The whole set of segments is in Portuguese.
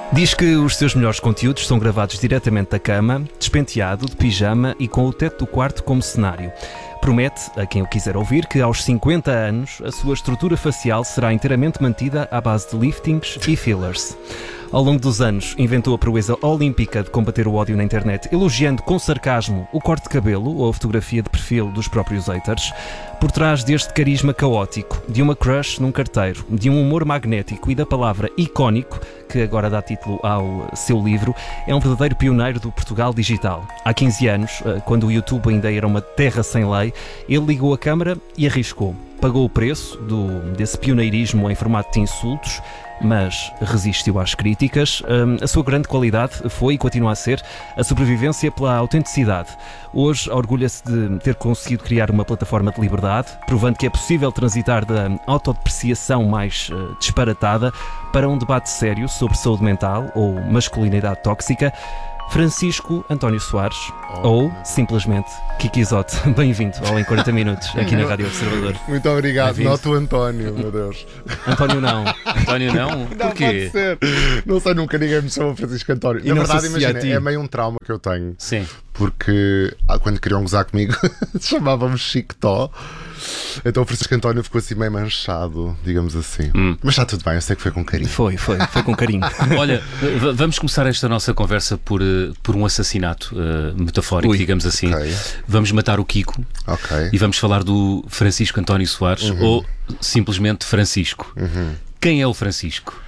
Diz que os seus melhores conteúdos são gravados diretamente da cama, despenteado, de pijama e com o teto do quarto como cenário. Promete, a quem o quiser ouvir, que aos 50 anos a sua estrutura facial será inteiramente mantida à base de liftings e fillers. Ao longo dos anos, inventou a proeza olímpica de combater o ódio na internet, elogiando com sarcasmo o corte de cabelo ou a fotografia de perfil dos próprios haters. Por trás deste carisma caótico, de uma crush num carteiro, de um humor magnético e da palavra icónico, que agora dá título ao seu livro, é um verdadeiro pioneiro do Portugal digital. Há 15 anos, quando o YouTube ainda era uma terra sem lei, ele ligou a câmara e arriscou. Pagou o preço desse pioneirismo em formato de insultos, mas resistiu às críticas. A sua grande qualidade foi e continua a ser a sobrevivência pela autenticidade. Hoje orgulha-se de ter conseguido criar uma plataforma de liberdade, provando que é possível transitar da autodepreciação mais disparatada para um debate sério sobre saúde mental ou masculinidade tóxica. Francisco António Soares, ou simplesmente Kiki Isotte. Bem-vindo ao Em 40 Minutos, aqui na Rádio Observador. Muito obrigado. Noto o António, meu Deus. António não. António não? Porquê? Pode ser. Não sei, nunca ninguém me chamou Francisco António. E na não verdade, se associa imagina, a ti? é meio um trauma que eu tenho. Sim. Porque quando queriam gozar comigo, chamávamos Chico Tó. Então o Francisco António ficou assim meio manchado, digamos assim. Mas está tudo bem, eu sei que foi com carinho. Foi com carinho. Olha, vamos começar esta nossa conversa por um assassinato metafórico, digamos assim. Ok. Vamos matar o Kiko Ok. e vamos falar do Francisco António Soares, ou simplesmente Francisco. Quem é o Francisco?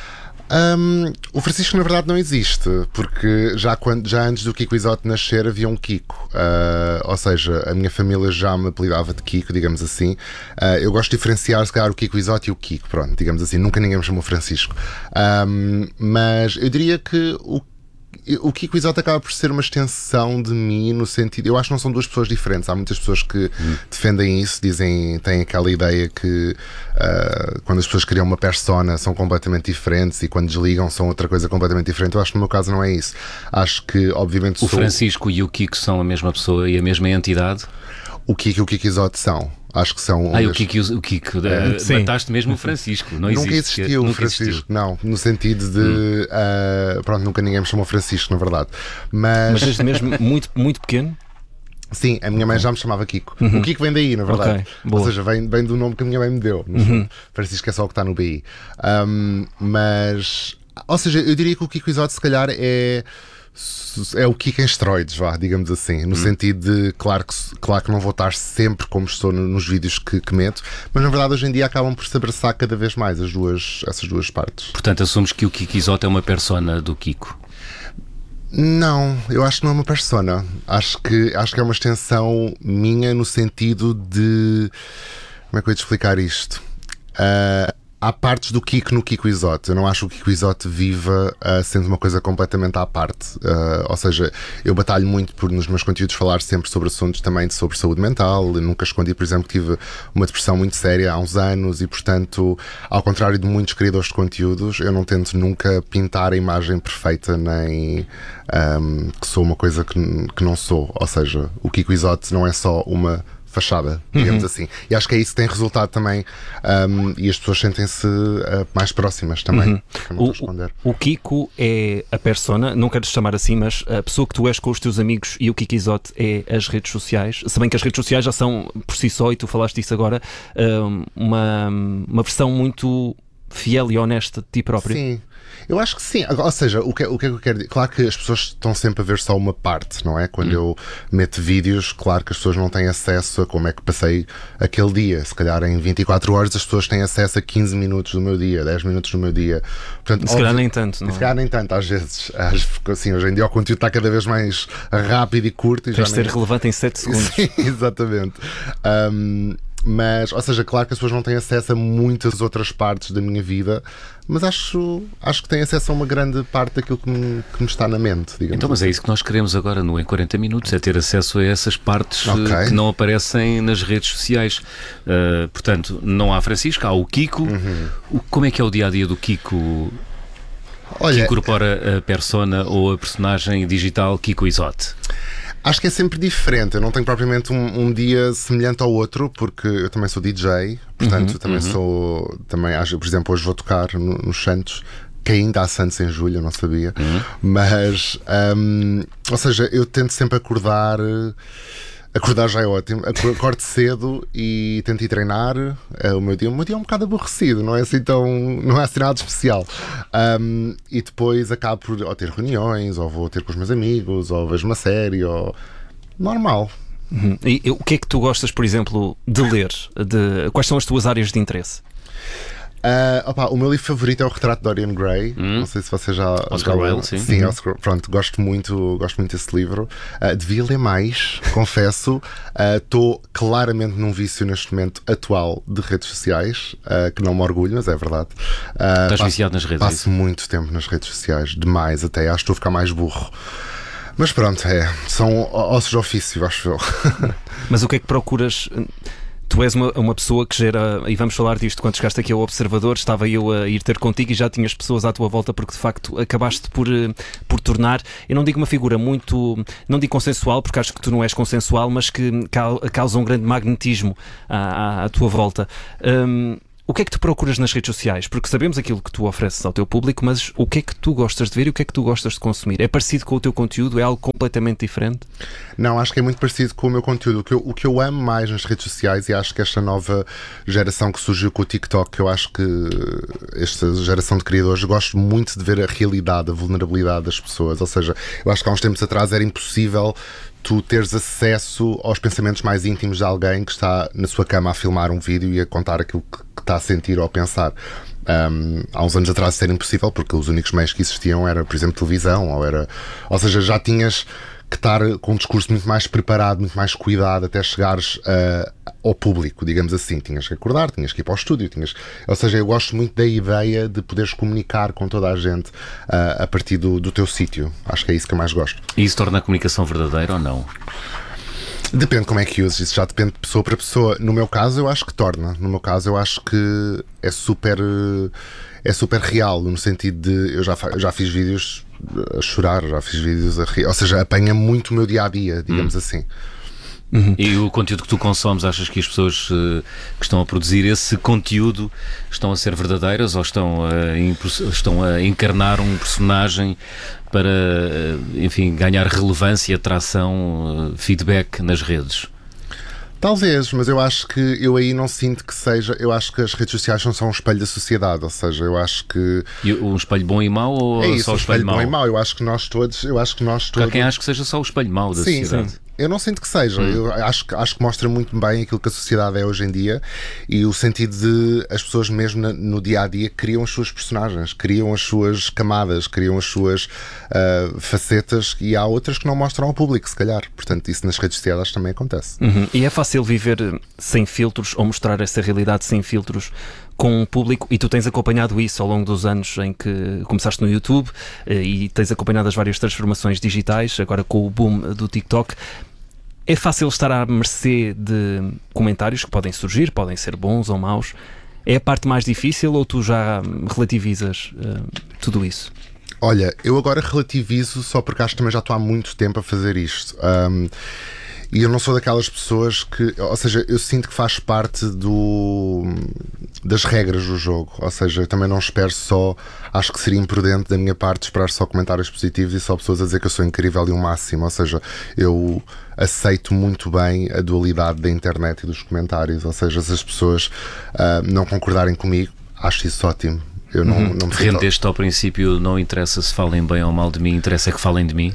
O Francisco na verdade não existe, porque já antes do Kiko Isotte nascer havia um Kiko, ou seja, a minha família já me apelidava de Kiko, digamos assim. Eu gosto de diferenciar se calhar o Kiko Isotte e o Kiko, pronto, digamos assim, nunca ninguém me chamou Francisco. Mas eu diria que o Kiko Isotte acaba por ser uma extensão de mim, no sentido, eu acho que não são duas pessoas diferentes. Há muitas pessoas que defendem isso, têm aquela ideia que quando as pessoas criam uma persona são completamente diferentes e quando desligam são outra coisa completamente diferente. Eu acho que no meu caso não é isso. Acho que obviamente O Francisco e o Kiko são a mesma pessoa e a mesma entidade? O Kiko e o Kiko Isotte são. Acho que são. O Kiko mataste mesmo o Francisco. Não nunca existe, existiu o nunca Francisco, existiu. não, no sentido de pronto, nunca ninguém me chamou Francisco, na verdade. Mas desde mesmo muito, muito pequeno? Sim, a minha mãe já me chamava Kiko. O Kiko vem daí, na verdade. Ok, boa. Ou seja, vem do nome que a minha mãe me deu. Francisco é só o que está no BI. Mas, ou seja, eu diria que o Kiko Isotte se calhar é o Kiko em esteroides, digamos assim, no sentido de, claro que não vou estar sempre como estou nos vídeos que meto, mas na verdade hoje em dia acabam por se abraçar cada vez mais essas duas partes. Portanto, assumos que o Kiko Isotte é uma persona do Kiko. Não, eu acho que não é uma persona. Acho que é uma extensão minha no sentido de... Como é que eu ia te explicar isto? Há partes do Kiko no Kiko Isotte. Eu não acho que o Kiko Isotte viva sendo uma coisa completamente à parte. Ou seja, eu batalho muito por nos meus conteúdos falar sempre sobre assuntos também sobre saúde mental. Eu nunca escondi, por exemplo, que tive uma depressão muito séria há uns anos e, portanto, ao contrário de muitos criadores de conteúdos, eu não tento nunca pintar a imagem perfeita nem que sou uma coisa que não sou. Ou seja, o Kiko Isotte não é só uma fachada, digamos assim. E acho que é isso que tem resultado também, e as pessoas sentem-se mais próximas também. Eu não estou a esconder. O Kiko é a persona, não quero chamar assim, mas a pessoa que tu és com os teus amigos, e o Kiko Isotte é as redes sociais. Se bem que as redes sociais já são por si só, e tu falaste disso agora, uma versão muito fiel e honesta de ti próprio. Sim. Eu acho que sim, ou seja, o que é que eu quero dizer? Claro que as pessoas estão sempre a ver só uma parte, não é? Quando eu meto vídeos, claro que as pessoas não têm acesso a como é que passei aquele dia. Se calhar em 24 horas as pessoas têm acesso a 15 minutos do meu dia, 10 minutos do meu dia. Portanto, Se calhar nem tanto, não Se calhar nem tanto, às vezes. Assim, hoje em dia o conteúdo está cada vez mais rápido e curto. E tens já de ser relevante em 7 segundos. Sim, exatamente. Mas, ou seja, claro que as pessoas não têm acesso a muitas outras partes da minha vida, mas acho que têm acesso a uma grande parte daquilo que me está na mente, digamos. Então, mas é isso que nós queremos agora no Em 40 Minutos, é ter acesso a essas partes Ok. que não aparecem nas redes sociais. Portanto, não há Francisco, há o Kiko. Como é que é o dia-a-dia do Kiko, que Olha, incorpora a persona ou a personagem digital Kiko Isotte? acho que é sempre diferente. Eu não tenho propriamente um dia semelhante ao outro, porque eu também sou DJ, portanto também sou. Também, por exemplo, hoje vou tocar nos Santos. que ainda há Santos em julho, eu não sabia. Mas, ou seja, eu tento sempre acordar. Acordar já é ótimo. Acordo cedo e tento ir treinar. O meu dia é um bocado aborrecido, não é assim não é assim nada especial. E depois acabo por ou ter reuniões, ou vou ter com os meus amigos, ou vejo uma série, ou normal. E o que é que tu gostas, por exemplo, de ler? Quais são as tuas áreas de interesse? O meu livro favorito é o Retrato de Dorian Gray. Não sei se você já Oscar Wilde, sim. Sim, Oscar, pronto, gosto muito desse livro. Devia ler mais, confesso. Estou claramente num vício neste momento atual de redes sociais, que não me orgulho, mas é verdade. Estás viciado nas redes? Passo muito tempo nas redes sociais, demais até. Acho que estou a ficar mais burro. Mas pronto, são ossos de ofício, acho eu. Mas o que é que procuras? Tu és uma pessoa que gera, e vamos falar disto quando chegaste aqui ao Observador, estava eu a ir ter contigo e já tinhas pessoas à tua volta porque de facto acabaste por tornar, eu não digo uma figura muito, não digo consensual porque acho que tu não és consensual, mas que causa um grande magnetismo à tua volta. O que é que tu procuras nas redes sociais? Porque sabemos aquilo que tu ofereces ao teu público, mas o que é que tu gostas de ver e o que é que tu gostas de consumir? É parecido com o teu conteúdo? É algo completamente diferente? Não, acho que é muito parecido com o meu conteúdo. O que eu amo mais nas redes sociais, e acho que esta nova geração que surgiu com o TikTok, eu acho que esta geração de criadores, gosto muito de ver a realidade, a vulnerabilidade das pessoas. Ou seja, eu acho que há uns tempos atrás era impossível tu teres acesso aos pensamentos mais íntimos de alguém que está na sua cama a filmar um vídeo e a contar aquilo que está a sentir ou a pensar. Há uns anos atrás isso era impossível porque os únicos meios que existiam era, por exemplo, televisão, ou seja, já tinhas que estar com um discurso muito mais preparado, muito mais cuidado até chegares ao público, digamos assim. Tinhas que acordar, tinhas que ir para o estúdio, ou seja, eu gosto muito da ideia de poderes comunicar com toda a gente a partir do teu sítio. Acho que é isso que eu mais gosto. E isso torna a comunicação verdadeira ou não? Depende como é que uses, isso já depende de pessoa para pessoa. No meu caso eu acho que torna. No meu caso eu acho que é super real, no sentido de eu já fiz vídeos a chorar, já fiz vídeos a rir, ou seja, apanha muito o meu dia-a-dia, digamos assim. E o conteúdo que tu consomes, achas que as pessoas que estão a produzir esse conteúdo estão a ser verdadeiras ou estão a encarnar um personagem para, enfim, ganhar relevância, atração, feedback nas redes? Talvez, mas eu acho que eu aí não sinto que seja. Eu acho que as redes sociais são só um espelho da sociedade, ou seja, eu acho que. E um espelho bom e mau ou é isso, só o espelho mau? Bom e mau. Eu acho que nós todos. Há quem acha que seja só o espelho mau da sociedade. Sim. Eu não sinto que seja. Eu acho que mostra muito bem aquilo que a sociedade é hoje em dia e o sentido de as pessoas mesmo no dia a dia criam as suas personagens, criam as suas camadas, criam as suas facetas, e há outras que não mostram ao público, se calhar. Portanto, isso nas redes sociais também acontece. E é fácil viver sem filtros ou mostrar essa realidade sem filtros com o público, e tu tens acompanhado isso ao longo dos anos em que começaste no YouTube e tens acompanhado as várias transformações digitais, agora com o boom do TikTok. É fácil estar à mercê de comentários que podem surgir, podem ser bons ou maus. É a parte mais difícil ou tu já relativizas tudo isso? Olha, eu agora relativizo só porque acho que também já estou há muito tempo a fazer isto. E eu não sou daquelas pessoas que... Ou seja, eu sinto que faz parte das regras do jogo. Ou seja, eu também não espero só... Acho que seria imprudente da minha parte esperar só comentários positivos e só pessoas a dizer que eu sou incrível e o máximo. Ou seja, eu aceito muito bem a dualidade da internet e dos comentários. Ou seja, se as pessoas não concordarem comigo, acho isso ótimo. Eu não me Rendeste ao princípio, não interessa se falem bem ou mal de mim, interessa é que falem de mim?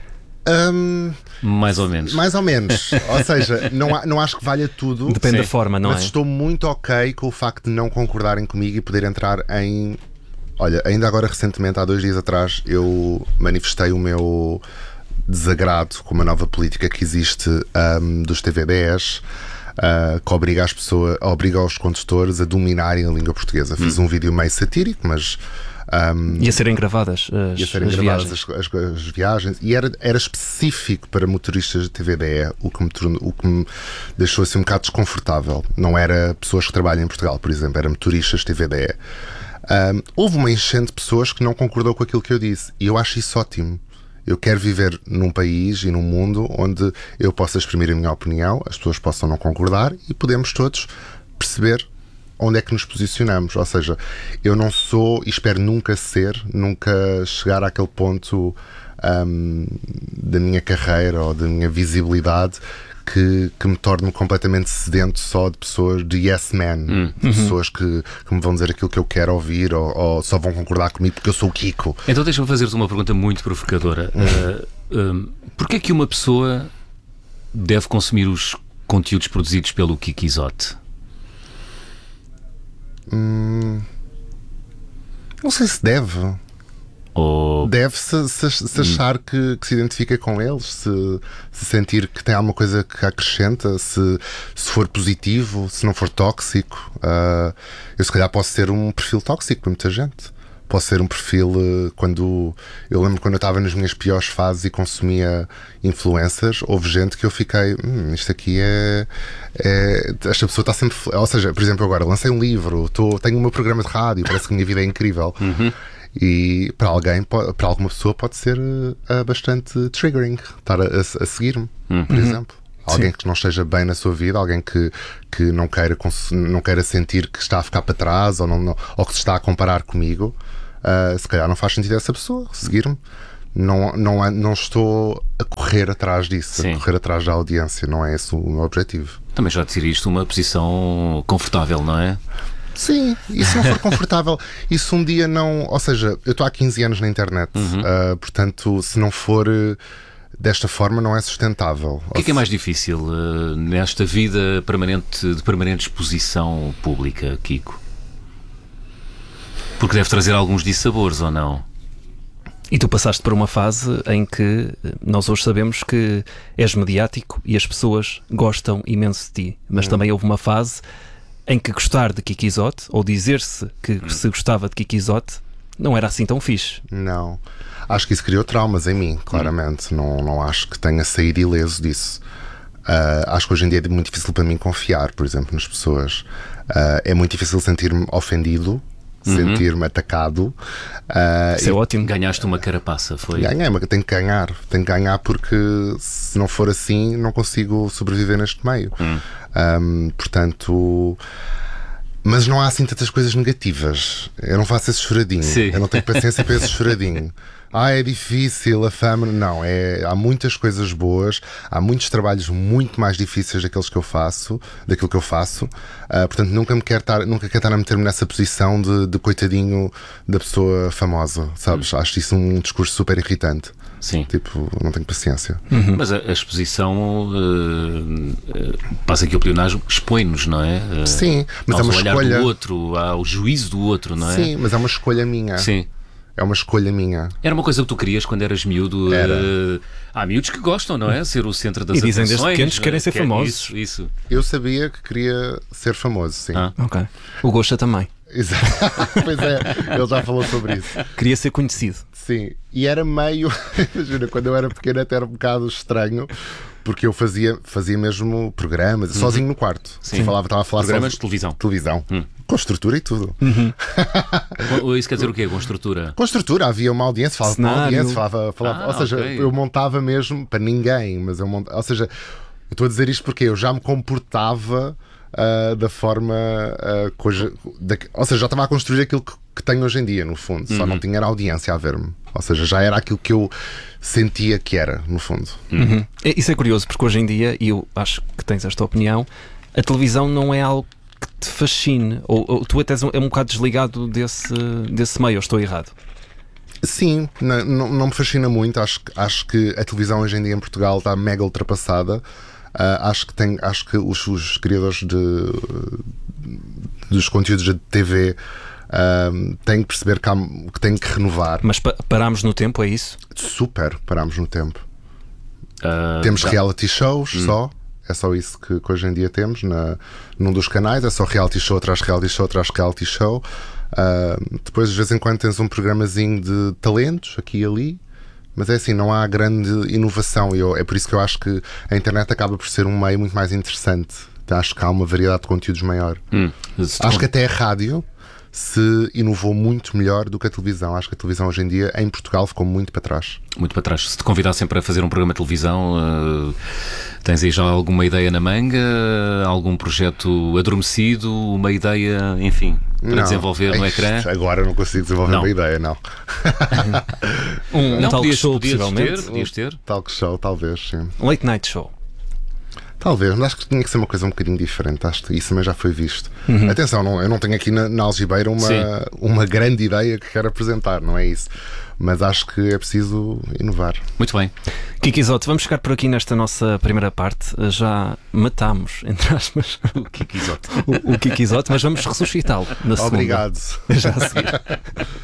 Mais ou menos. Mais ou menos. Ou seja, não acho que valha tudo. Depende da forma, não é? Mas estou muito ok com o facto de não concordarem comigo e poder entrar em... Olha, ainda agora recentemente, há 2 dias atrás, eu manifestei o meu desagrado com uma nova política que existe dos TVDs, que obriga os condutores a dominarem a língua portuguesa. Fiz um vídeo meio satírico, mas... E a serem gravadas as viagens, e era específico para motoristas de TVDE, o que me deixou assim um bocado desconfortável. Não era pessoas que trabalham em Portugal, por exemplo, era motoristas de TVDE. Houve uma enchente de pessoas que não concordou com aquilo que eu disse, e eu acho isso ótimo. Eu quero viver num país e num mundo onde eu possa exprimir a minha opinião, as pessoas possam não concordar e podemos todos perceber onde é que nos posicionamos. Ou seja, eu não sou e espero nunca chegar àquele ponto da minha carreira ou da minha visibilidade que me torne completamente sedento só de pessoas de yes man, pessoas que me vão dizer aquilo que eu quero ouvir ou só vão concordar comigo porque eu sou o Kiko. Então deixa-me fazer-te uma pergunta muito provocadora. Porquê é que uma pessoa deve consumir os conteúdos produzidos pelo Kiko Isotte? Não sei se deve. Deve-se achar que se identifica com eles, se sentir que tem alguma coisa que acrescenta, se for positivo, se não for tóxico. Eu se calhar posso ser um perfil tóxico para muita gente. Posso ser um perfil eu lembro quando eu estava nas minhas piores fases e consumia influencers, houve gente que eu fiquei, isto aqui esta pessoa está sempre, ou seja, por exemplo, agora lancei um livro, tenho o meu programa de rádio, parece que a minha vida é incrível. E para alguma pessoa pode ser bastante triggering estar a seguir-me, por exemplo. Alguém que não esteja bem na sua vida, alguém que não queira sentir que está a ficar para trás ou que se está a comparar comigo, se calhar não faz sentido essa pessoa seguir-me. Não estou a correr atrás disso, a correr atrás da audiência, não é esse o meu objetivo. Também já decidiste uma posição confortável, não é? Sim, e se não for confortável, e se um dia não. Ou seja, eu estou há 15 anos na internet, portanto, se não for desta forma, não é sustentável. O que é mais difícil nesta vida de permanente exposição pública, Kiko? Porque deve trazer alguns dissabores, ou não? E tu passaste por uma fase em que nós hoje sabemos que és mediático e as pessoas gostam imenso de ti, mas também houve uma fase em que gostar de Kiko Isotte, ou dizer-se que se gostava de Kiko Isotte, não era assim tão fixe. Não. Acho que isso criou traumas em mim, claramente. Não acho que tenha saído ileso disso. Acho que hoje em dia é muito difícil para mim confiar, por exemplo, nas pessoas. É muito difícil sentir-me ofendido, sentir-me atacado. Isso é ótimo. Ganhaste uma carapaça, foi? Ganhei, mas tenho que ganhar porque se não for assim não consigo sobreviver neste meio. Portanto, mas não há assim tantas coisas negativas. Eu não faço esse choradinho. Eu não tenho paciência para esse choradinho. É difícil, a fama. Não, há muitas coisas boas, há muitos trabalhos muito mais difíceis daquilo que eu faço. Portanto, nunca quero estar a meter-me nessa posição de coitadinho da pessoa famosa, sabes? Acho isso um discurso super irritante. Sim. Tipo, não tenho paciência. Mas a exposição, passa aqui o pleonasmo, expõe-nos, não é? Sim, mas é uma olhar escolha do outro, ao juízo do outro, não é? Sim, mas é uma escolha minha. Sim. É uma escolha minha. Era uma coisa que tu querias quando eras miúdo? Era. Há miúdos que gostam, não é? Ser o centro das atenções. atenções. E dizem desde pequenos que querem ser famosos. Isso. Eu sabia que queria ser famoso, sim. Ok. O Gosha também. Exato. Pois é, ele já falou sobre isso. Queria ser conhecido. Sim, e era meio. Imagina, quando eu era pequeno até era um bocado estranho, porque eu fazia mesmo programas, sozinho no quarto. Sim. Estava a falar programas de televisão. Com estrutura e tudo. Isso quer dizer o quê? Com estrutura? Com estrutura, havia uma audiência, falava com uma audiência, falava, ou seja, ok. eu montava mesmo para ninguém, mas eu montava, ou seja, eu estou a dizer isto porque eu já me comportava da forma ou seja, já estava a construir aquilo que tenho hoje em dia, no fundo. Só não tinha audiência a ver-me. Ou seja, já era aquilo que eu sentia que era, no fundo. Isso é curioso, porque hoje em dia, e eu acho que tens esta opinião, a televisão não é algo que te fascine, ou tu até é um bocado desligado desse meio, ou estou errado? Sim, não me fascina muito. Acho que a televisão hoje em dia em Portugal está mega ultrapassada. Acho que os criadores dos conteúdos de TV têm que perceber que têm que renovar. Mas parámos no tempo, é isso? Super, parámos no tempo. Temos reality shows só. É só isso que hoje em dia temos num dos canais. É só reality show atrás reality show atrás reality show. Depois, de vez em quando, tens um programazinho de talentos aqui e ali. Mas é assim, não há grande inovação. É por isso que eu acho que a internet acaba por ser um meio muito mais interessante. Acho que há uma variedade de conteúdos maior. Acho que até a rádio, se inovou muito melhor do que a televisão. Acho que a televisão hoje em dia, em Portugal, ficou muito para trás. Muito para trás. Se te convidassem para fazer um programa de televisão, tens aí já alguma ideia na manga? Algum projeto adormecido? Uma ideia, enfim, para desenvolver no ecrã? Agora não consigo desenvolver uma ideia, não. Um talk show, podias possivelmente. Podias ter. Talk show, talvez, sim. Late night show. Talvez, mas acho que tinha que ser uma coisa um bocadinho diferente. Acho que isso também já foi visto. Atenção, eu não tenho aqui na Algibeira uma grande ideia que quero apresentar, não é isso. Mas acho que é preciso inovar. Muito bem. Kiki Isotte, vamos ficar por aqui nesta nossa primeira parte. Já matámos, entre aspas, O Kiki Isotte. o Kiki Isotte, mas vamos ressuscitá-lo na segunda. Obrigado. Já a seguir.